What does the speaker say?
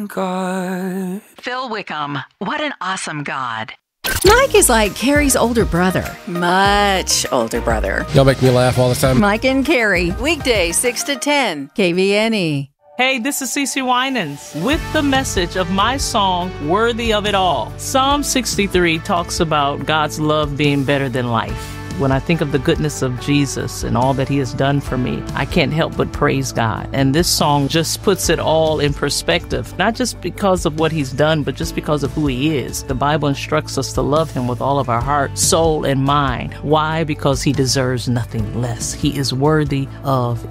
God. Phil Wickham, what an awesome God. Mike is like Carrie's older brother. Much older brother. Y'all make me laugh all the time. Mike and Carrie, weekdays 6 to 10, KVNE. Hey, this is Cece Winans with the message of my song, Worthy of It All. Psalm 63 talks about God's love being better than life. When I think of the goodness of Jesus and all that he has done for me, I can't help but praise God. And this song just puts it all in perspective, not just because of what he's done, but just because of who he is. The Bible instructs us to love him with all of our heart, soul, and mind. Why? Because he deserves nothing less. He is worthy of